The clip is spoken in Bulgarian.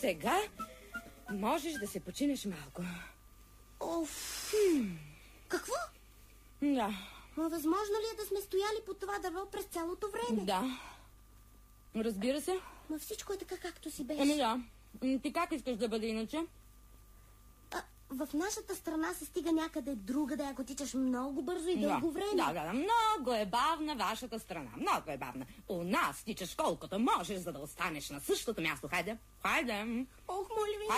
сега можеш да се починеш малко. Оф! Какво? Да. Възможно ли е да сме стояли под това дърво през цялото време? Да. Разбира се. Но всичко е така, както си беше. Ами да. Ти как искаш да бъде иначе? В нашата страна се стига някъде другаде, ако тичаш много бързо и дълго време. Да. Много е бавна вашата страна. Много е бавна. У нас тичаш колкото можеш, за да останеш на същото място. Хайде. Ох, моля ви.